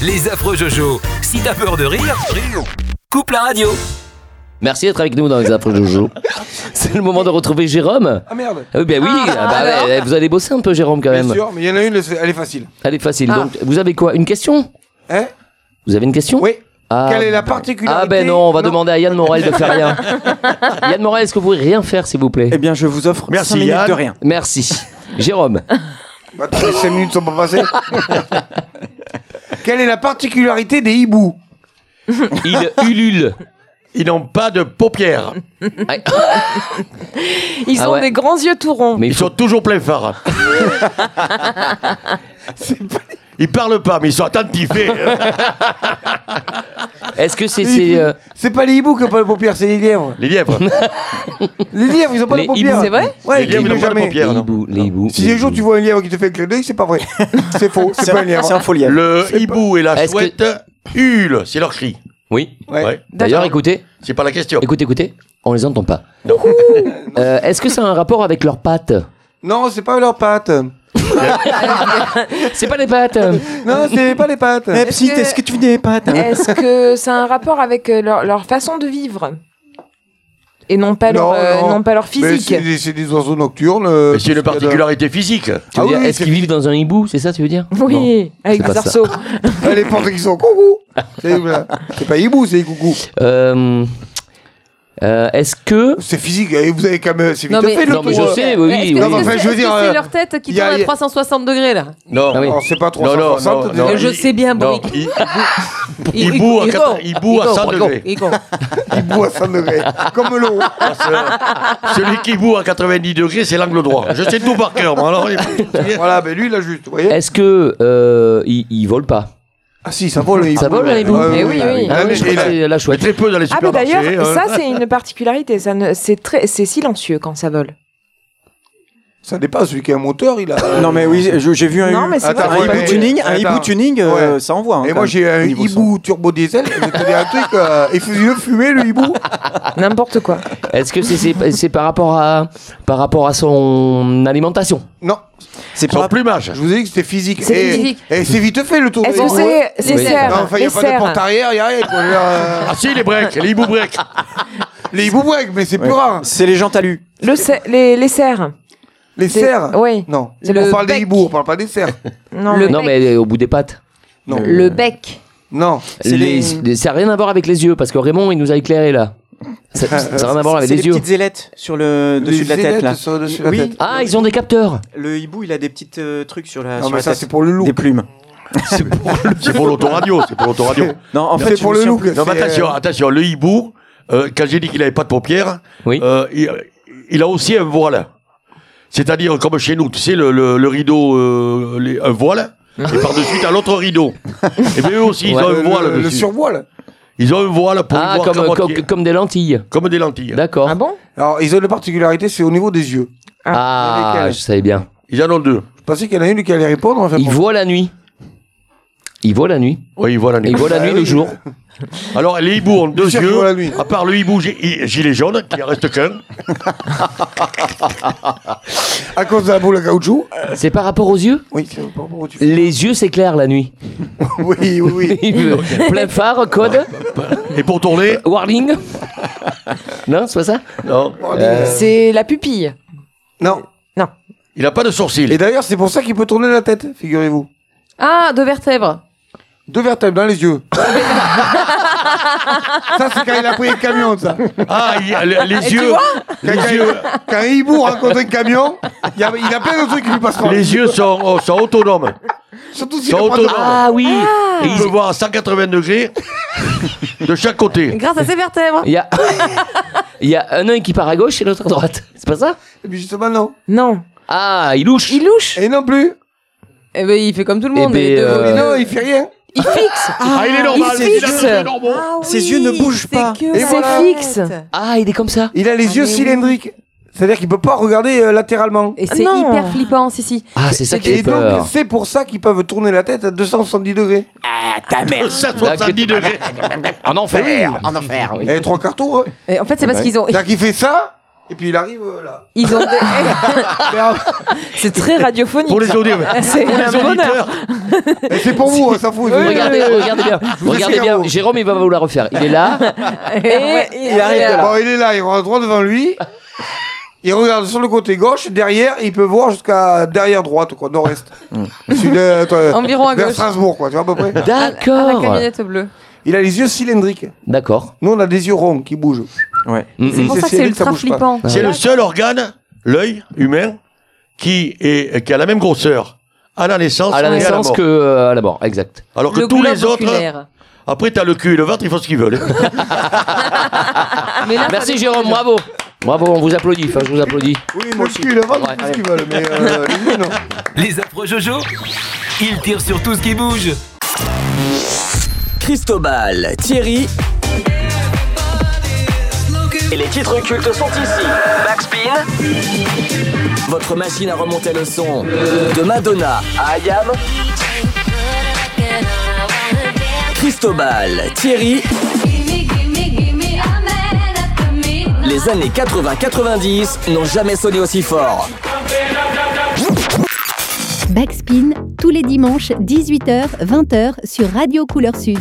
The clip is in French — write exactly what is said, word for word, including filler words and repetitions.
Les affreux Jojo. Si t'as peur de rire, rire. Coupe la radio. Merci d'être avec nous dans les affreux Jojo. C'est le moment de retrouver Jérôme. Ah merde. Ah oui, ben oui, Ah, ah, bah, ouais, vous allez bosser un peu Jérôme quand Bien même. sûr, mais il y en a une, elle est facile. Elle est facile. Ah. Donc vous avez quoi? Une question? Hein? Vous avez une question? Oui. Ah, Quelle est la particularité? Ah ben non, on va demander à Yann Morel de faire rien. Yann Morel, est-ce que vous pouvez rien faire s'il vous plaît? Eh bien, je vous offre Merci, cinq minutes Yann. de rien. Merci. Jérôme. Bah, attends, les cinq minutes sont pas passées. Quelle est la particularité des hiboux? Il ulule. Ils n'ont pas de paupières. Ils Ah ont ouais. des grands yeux tout ronds. Mais Ils il faut... sont toujours pleins phare. Ils parlent pas, mais ils sont attentifs. Est-ce que c'est... c'est euh, C'est pas les hiboux qui ont pas de paupières, c'est les lièvres. Les lièvres. Les lièvres, ils ont pas Les de paupières. hiboux. C'est vrai? Ouais, Les lièvres, ils ils n'ont pas de jamais. paupières. les non. hiboux, les hiboux. Si les un jour hiboux. tu vois un lièvre qui te fait un clin d'œil, c'est pas vrai. C'est faux, c'est C'est pas un un, lièvre. c'est un faux lièvre. Le hibou et la Est-ce que- chouette hurlent, c'est leur cri. Oui. Ouais. Ouais. D'ailleurs, écoutez, C'est pas la question. écoutez, écoutez, on les entend pas. Euh, Est-ce que ça a un rapport avec leurs pattes? Non, c'est pas leurs pattes. C'est pas les pattes. Non, c'est pas les pattes. Eh, psy, que- est-ce que tu veux des pâtes hein Est-ce que ça a un rapport avec euh, leur, leur façon de vivre et non pas leur, Non, euh, non. non pas leur Mais physique? c'est des, c'est des oiseaux nocturnes. euh, Mais c'est une parce qu'il y a de- particularité physique. Tu veux Ah dire, oui, est-ce c'est- qu'ils vivent dans un hibou? C'est ça, tu veux dire? Oui, avec c'est des pas ça. arceaux. Ah, les portes qui sont coucou. C'est voilà. C'est pas hibou, c'est coucou. Euh, euh, Est-ce que... C'est physique. Et vous avez quand même. C'est vite Non, mais- fait le Non, mais tour. je sais, oui, Est-ce oui. que Non, oui. mais enfin, c'est- je veux est-ce dire, que euh, c'est leur tête qui y a- tourne y a- à trois cent soixante degrés là? Non. Ah oui. Non, c'est pas Non, non, trois cent soixante. non, non. Je il- sais bien, Non, Brick. il- il boue à quatre- il boue à cent degrés. Hibou à cent degrés. Comme l'eau. Celui qui boue à quatre-vingt-dix degrés, c'est l'angle droit. Je sais tout par cœur. moi, alors, il- Voilà, mais lui, il a juste. Vous voyez? Est-ce que euh, ils, ils volent pas? Ah si, ça vole le hibou. Ça vole, le hibou? Ouais, Eh ouais, oui, ouais. oui. Ah Ah, oui, mais je crois il que a- c'est la Mais chouette. très peu dans les Ah, mais supermarchés. d'ailleurs, hein. ça, c'est une particularité. Ça ne, c'est très, c'est silencieux quand ça vole. Ça dépend, celui qui a un moteur, il a. Non, mais oui, je- j'ai vu un, Non, mais c'est Attends, vrai. un ouais, hibou mais- tuning. Un attends. hibou tuning, euh, Ouais. ça envoie. hein, Et quand moi même, j'ai un au niveau hibou turbo diesel, je te dis un truc, euh, il faisait le fumer le hibou. N'importe quoi. Est-ce que c'est c'est- c'est par rapport à par rapport à son alimentation? Non, son. C'est Son pas. plumage. je vous ai dit que c'était physique. C'est et, physique. Et c'est vite fait le tour Est-ce de que hibou. c'est les Oui. cerfs? Non, enfin, il n'y Les a pas de cerfs. porte arrière, il n'y a rien. Quoi. Euh, Ah si, les breaks, les hiboux breaks. les hiboux break, mais c'est plus Ouais. rare. C'est les gens talus. Le cer- les, les cerfs. Les C'est- cerfs Oui. Non, C'est on le parle des bec. hiboux, on parle pas des cerfs. Non, Le Non, bec. mais euh, au bout des pattes. Non, Le bec. non. C'est Les- les- les- Ça n'a rien à voir avec les yeux, parce que Raymond, il nous a éclairé là. Ça n'a rien à voir avec C'est les les yeux. petites ailettes sur le dessus Les de la tête ailettes là. sur- dessus de la Oui. tête. Ah, ils ont des capteurs. Le hibou, il a des petites euh, trucs sur la, Non, sur mais la ça, tête. c'est pour le loup. Des plumes. C'est pour, c'est pour l'autoradio. C'est pour l'autoradio. Non, en fait, C'est je pour me le suis- look. Non, mais c'est, attention, euh, attention. Le hibou, euh, quand j'ai dit qu'il n'avait pas de paupières, Oui. euh, il, il a aussi un voile. C'est-à-dire, comme chez nous, tu sais, le, le, le rideau, euh, les- un voile, et par-dessus, t'as l'autre rideau. Et bien, eux aussi, ils Ouais. ont le, un voile le, le dessus. survoile. Ils ont un voile pour Ah, y voir comme, qu'à moitié. comme, comme des lentilles. Comme des lentilles. D'accord. Ah bon? Alors, ils ont une particularité, c'est au niveau des yeux. Ah, lesquels je savais bien. Ils en ont deux. Je pensais qu'il y en a une qui allait répondre. Enfin, Il bon. voit la nuit. Il voit la nuit. Oui, ils voient la Et nuit. il voit la nuit Ah le oui. jour. Alors, les hiboux ont deux sûr qu'ils yeux. voient la nuit. À part le hibou gi- gilet jaune, qui en reste qu'un. À cause de la boule à caoutchouc. C'est par rapport aux yeux? Oui, c'est par rapport au tu- Les yeux s'éclairent la nuit. Oui, oui, oui. Plein phare, code, Et pour tourner, warning. Non, c'est pas ça? non. C'est la pupille. Non. Non. Il n'a pas de sourcils. Et d'ailleurs, c'est pour ça qu'il peut tourner la tête, figurez-vous. Ah, deux vertèbres. Deux vertèbres dans les yeux. Ça, c'est quand il a pris un camion, ça. Ah, il y a le- les Et tu yeux. vois Les Quand, yeux, quand un hibou rencontre un camion, il y a, il a plein de trucs qui lui passent par les yeux sont, oh, sont autonomes. Surtout s'il sont a pas de... autonomes. Ah oui. Et il peut voir à cent quatre-vingts degrés de chaque côté. Grâce à ses vertèbres. Il y a, il y a un œil qui part à gauche et l'autre à droite. C'est pas ça? Et puis justement, non. Non. Ah, il louche. Il louche. Et non plus. Eh ben, il fait comme tout le Eh monde. ben, mais les deux- euh, Et non, il fait rien. Il fixe. Ah, il est normal. il Il a fixe. des yeux normaux. Ses yeux ne bougent pas. Et C'est voilà. fixe. Ah, il est comme ça. Il a les Ah, yeux mais oui. cylindriques. C'est-à-dire qu'il peut pas regarder euh, latéralement. Et c'est Non. hyper flippant, si, si. Ah, c'est ça qui Et fait donc, peur. c'est pour ça qu'ils peuvent tourner la tête à deux cent soixante-dix degrés. cent soixante-dix degrés. En enfer. En enfer, oui. Et trois quarts tours. hein. Et en fait, c'est parce Ouais. qu'ils ont. C'est-à-dire qu'il fait ça, Et puis il arrive euh, là. Ils ont des... C'est très radiophonique. Pour les ça. auditeurs. C'est Pour un les bonheur. auditeurs. Et c'est pour vous, on s'en fout. Oui, Regardez, oui, oui. regardez bien, Vous regardez essayez, bien. vous. Jérôme, il va vous la refaire. Il est là. Et il arrive de là. Bon, il est là, il rentre droit devant lui. Il regarde sur le côté gauche, derrière, il peut voir jusqu'à derrière droite, quoi, nord-est. Sud, euh, toi, Environ à vers gauche. Strasbourg, quoi, tu vois à peu près. À la D'accord. camionnette bleue. Il a les yeux cylindriques. D'accord. Nous, on a des yeux ronds qui bougent. Ouais. Mm, C'est mm. pour ça que c'est cylindrique, ça ultra bouge pas. flippant. C'est le seul organe, l'œil humain, qui, est, qui a la même grosseur à la naissance, À la et à la naissance mort. que euh, à la mort, exact. Alors que Le tous globe les autres, oculaire. après t'as le cul et le ventre, ils font ce qu'ils veulent. Mais là, Merci ça Jérôme, bravo. Bravo, on vous applaudit. Enfin, je vous applaudis. Oui, moi aussi. Le ventre, Ouais. tout ce qu'ils veulent, mais euh, les yeux, non. Les affreux Jojo, ils tirent sur tout ce qui bouge. Cristobal, Thierry. Et les titres cultes sont ici. Backspin. Votre machine à remonter le son. De Madonna à Ayam. Cristobal, Thierry. Les années quatre-vingts quatre-vingt-dix n'ont jamais sonné aussi fort. Backspin, tous les dimanches, dix-huit heures vingt heures sur Radio Couleur Sud.